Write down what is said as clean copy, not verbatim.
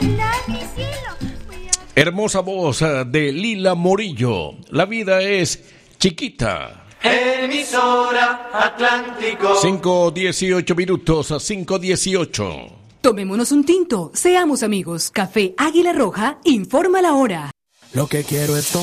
Hermosa voz de Lila Morillo. La vida es chiquita. Emisora Atlántico. 5:18 minutos a 5:18. Tomémonos un tinto, seamos amigos. Café Águila Roja informa la hora. Lo que quiero es